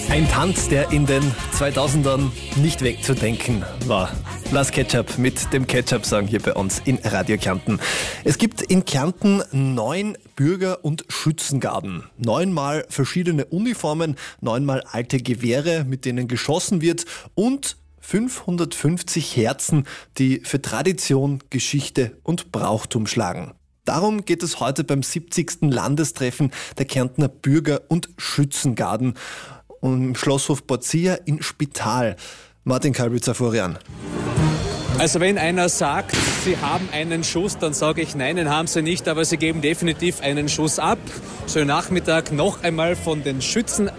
Ein Tanz, der in den 2000ern nicht wegzudenken war. Lars Ketchup mit dem Ketchup-Song hier bei uns in Radio Kärnten. Es gibt in Kärnten 9 Bürger- und Schützengarden. 9-mal verschiedene Uniformen, 9-mal alte Gewehre, mit denen geschossen wird und 550 Herzen, die für Tradition, Geschichte und Brauchtum schlagen. Darum geht es heute beim 70. Landestreffen der Kärntner Bürger- und Schützengarden im Schlosshof Borzia in Spital. Martin Kalbitzer-Florian. Also wenn einer sagt, sie haben einen Schuss, dann sage ich, nein, den haben sie nicht, aber sie geben definitiv einen Schuss ab. So Nachmittag noch einmal von den Schützen,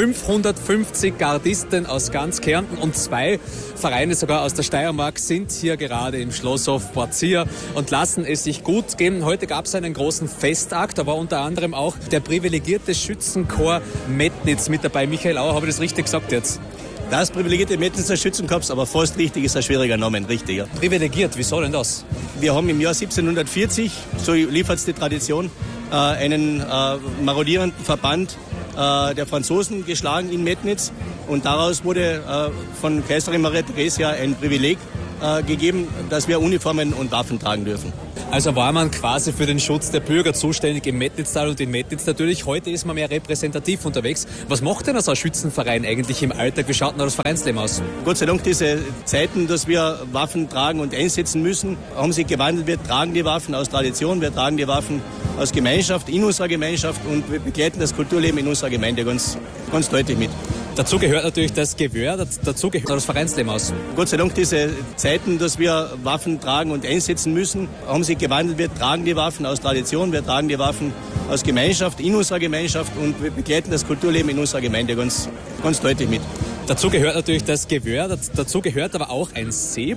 550 Gardisten aus ganz Kärnten und 2 Vereine sogar aus der Steiermark sind hier gerade im Schlosshof Borzia und lassen es sich gut gehen. Heute gab es einen großen Festakt, da war unter anderem auch der privilegierte Schützenchor Metnitz mit dabei. Michael Auer, habe ich das richtig gesagt jetzt? Das privilegierte Metnitzer Schützenkorps, aber fast richtig, ist ein schwieriger Name, richtiger. Privilegiert, wieso denn das? Wir haben im Jahr 1740, so liefert es die Tradition, einen marodierenden Verband der Franzosen geschlagen in Metnitz und daraus wurde von Kaiserin Maria Theresia ein Privileg gegeben, dass wir Uniformen und Waffen tragen dürfen. Also war man quasi für den Schutz der Bürger zuständig im Metnitztal und in Metnitz natürlich. Heute ist man mehr repräsentativ unterwegs. Was macht denn so ein Schützenverein eigentlich im Alltag? Wie schaut denn das Vereinsleben aus? Gott sei Dank, diese Zeiten, dass wir Waffen tragen und einsetzen müssen, haben sich gewandelt. Wir tragen die Waffen aus Tradition, wir tragen die Waffen aus Gemeinschaft, in unserer Gemeinschaft und wir begleiten das Kulturleben in unserer Gemeinde ganz deutlich mit. Dazu gehört natürlich das Gewehr, dazu gehört das Vereinsleben aus. Gott sei Dank, diese Zeiten, dass wir Waffen tragen und einsetzen müssen, haben sich gewandelt. Wir tragen die Waffen aus Tradition, wir tragen die Waffen aus Gemeinschaft, in unserer Gemeinschaft und wir begleiten das Kulturleben in unserer Gemeinde ganz deutlich mit. Dazu gehört natürlich das Gewehr, dazu gehört aber auch ein Säbel.